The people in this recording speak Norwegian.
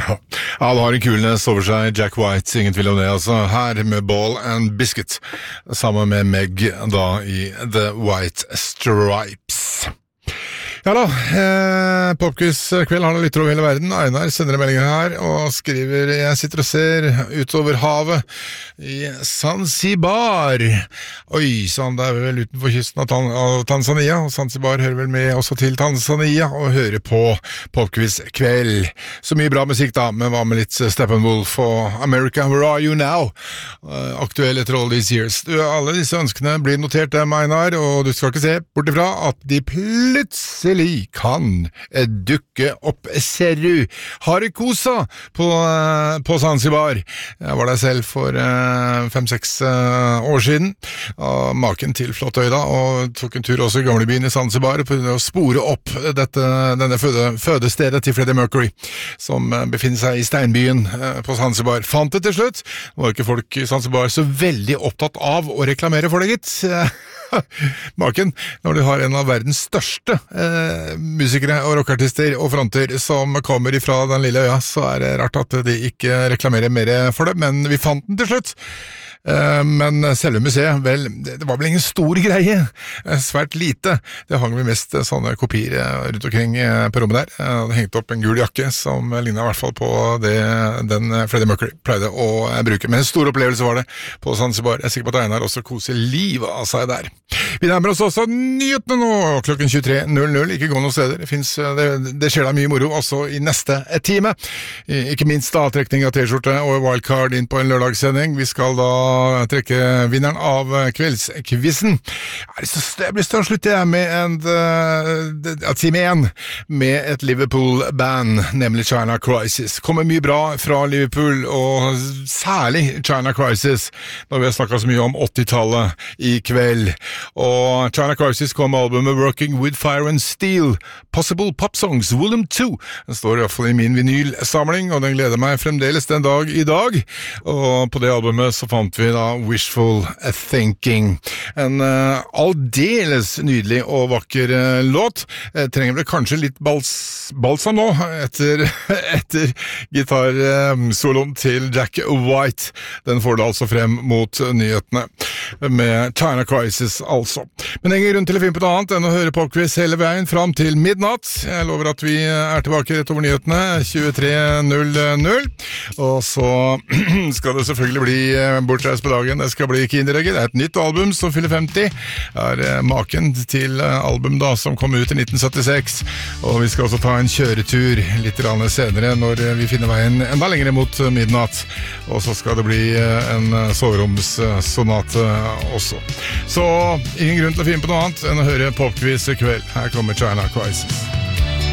Ja, han har en kulnes over seg, Jack White, ingen tvil om det, altså. Her med Ball and Biscuit, sammen med Meg, da, i The White Stripes. Ja da, Popquiz-kveld har det lytter over hele verden. Einar sender en melding her og skriver: jeg sitter og ser utover havet i Zanzibar. Oi, sånn, det vel utenfor kysten av Tanzania, og Zanzibar hører vel med også til Tanzania, og hører på Popquiz-kveld. Så mye bra musikk da, men hva med litt Steppenwolf og America, Where Are You Now? Aktuell etter all these years. Alle disse ønskene blir notert dem, Einar, og du skal ikke se bort ifra at de plutselig kan dukke opp. Ser du Harikosa på Zanzibar. Jeg var der selv for 5-6 år siden, og maken til flott øy da, og tok en tur også i gamlebyen i Zanzibar for å spore opp denne fødestedet til Freddie Mercury, som befinner seg i steinbyen på Zanzibar. Fant det til slutt. Nå var ikke folk i Zanzibar så veldig opptatt av å reklamere for det, gitt. Maken, når du har en av verdens største musikere og rockartister og fronter som kommer ifra den lille øya, så er det rart at de ikke reklamerer mer for det, men vi fant den til slutt. Men selve museet, vel, det var vel ingen stor greie, svært lite. Det hang vi mest sånne kopier rundt omkring på rommet der. Det hengte opp en gul jakke som lignet i hvert fall på den Freddie Mercury pleide å bruke. Men en stor opplevelse var det på Zanzibar. Jeg er sikker på at Einar også koser liv av seg der. Vi nærmer oss også nyhetene nå, klokken 23.00. Ikke gå noen steder. Det skjer da mye moro også i neste time. Ikke minst da trekning av T-skjorte og wildcard inn på en lørdagssending. Vi skal da trekke vinneren av kveldskvissen. Jeg blir større slutt med time 1 med et Liverpool-band, nemlig China Crisis. Kommer mye bra fra Liverpool, og særlig China Crisis, når vi har snakket så mye om 80-tallet i kveld. Og China Crisis kom med albumet Working with Fire and Steel, Possible Pop Songs, Volume 2. Den står i hvert fall i min vinylsamling, og den gleder meg fremdeles den dag i dag. Og på det albumet så fant vi da Wishful Thinking. En aldeles nydelig og vakker låt. Trenger vel kanskje litt balsam nå, etter gitarsoloen til Jack White. Den får det altså frem mot nyhetene med China Crisis, altså. Men ingen grunn til å finne på noe annet enn å høre Popquiz hele veien fram til midnatt. Jeg lover at vi er tilbake rett over nyhetene 23.00, og så skal det selvfølgelig bli bortreist på dagen. Det skal bli Kinderegg. Det er et nytt album som fyller 50. Det er maken til album da, som kom ut i 1976, og vi skal også ta en kjøretur litt senere når vi finner veien enda lenger mot midnatt, og så skal det bli en soveromssonate også. Så ingen grunn til å finne på noe annet enn å høre Popquiz i kveld. Her kommer China Crisis.